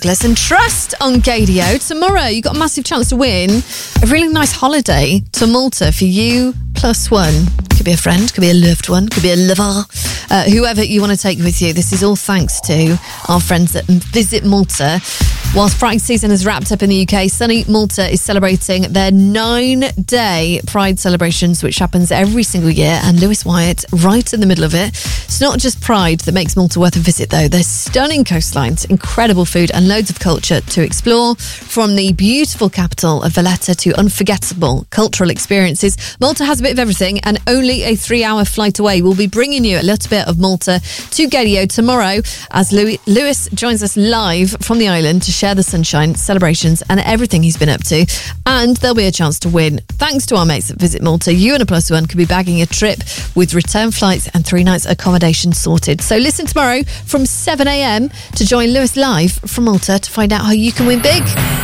And Trust on Gadio. Tomorrow, you've got a massive chance to win a really nice holiday to Malta for you plus one. Could be a friend, could be a loved one, could be a lover, whoever you want to take with you. This is all thanks to our friends at Visit Malta. Whilst Pride season has wrapped up in the UK, sunny Malta is celebrating their 9-day Pride celebrations, which happens every single year, and Lewis Wyatt right in the middle of it. It's not just Pride that makes Malta worth a visit, though. There's stunning coastlines, incredible food, and loads of culture to explore. From the beautiful capital of Valletta to unforgettable cultural experiences, Malta has a bit of everything, and only a 3-hour flight away. We'll be bringing you a little bit of Malta to Gadio tomorrow as Lewis joins us live from the island to share the sunshine, celebrations, and everything he's been up to. And there'll be a chance to win. Thanks to our mates at Visit Malta, you and a plus one could be bagging a trip with return flights and 3 nights accommodation sorted. So listen tomorrow from 7 a.m. to join Lewis live from Malta to find out how you can win big.